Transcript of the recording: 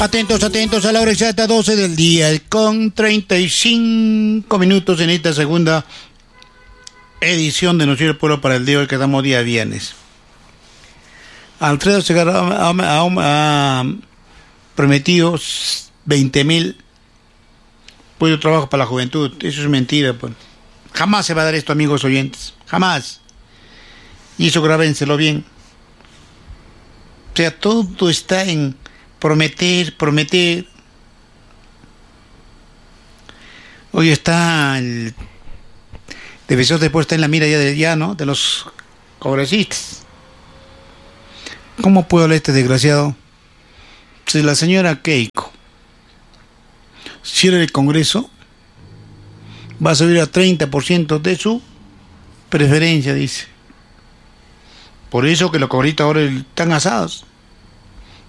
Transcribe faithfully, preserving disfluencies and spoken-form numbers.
Atentos, atentos a la hora exacta, doce del día, con treinta y cinco minutos en esta segunda edición de Noticiero del Pueblo para el día de hoy, que damos día viernes. Alfredo Segarra ha, ha, ha prometido veinte mil puestos de trabajo para la juventud. Eso es mentira, pues. Jamás se va a dar esto, amigos oyentes. Jamás. Y eso grábenselo bien. O sea, todo está en prometer, prometer. Hoy está el defensor después está en la mira ya de, ya, ¿no? de los congresistas. ¿Cómo puedo hablar este desgraciado? Si la señora Keiko cierra el Congreso, va a subir a treinta por ciento de su preferencia, dice. Por eso que los congresistas ahora están asados.